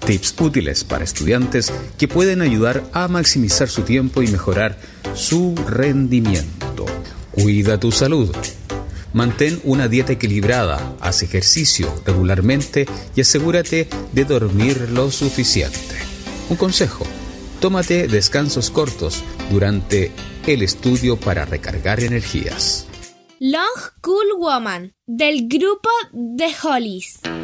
Tips útiles para estudiantes que pueden ayudar a maximizar su tiempo y mejorar su rendimiento. Cuida tu salud. Mantén una dieta equilibrada, haz ejercicio regularmente y asegúrate de dormir lo suficiente. Un consejo: tómate descansos cortos durante el estudio para recargar energías. Long Cool Woman, del grupo The Hollies.